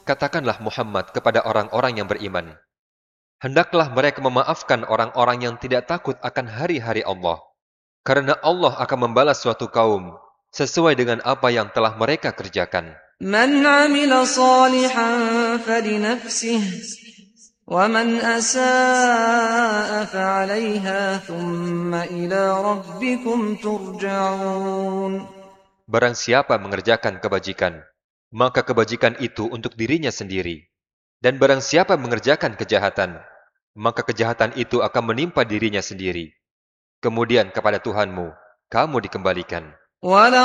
Katakanlah Muhammad kepada orang-orang yang beriman, hendaklah mereka memaafkan orang-orang yang tidak takut akan hari-hari Allah, karena Allah akan membalas suatu kaum sesuai dengan apa yang telah mereka kerjakan. من عمل صالحا فلنفسه ومن أساء فعليها ثم إلى ربكم ترجعون. Barang siapa mengerjakan kebajikan, maka kebajikan itu untuk dirinya sendiri. Dan barang siapa mengerjakan kejahatan, maka kejahatan itu akan menimpa dirinya sendiri. Kemudian kepada Tuhanmu, kamu dikembalikan.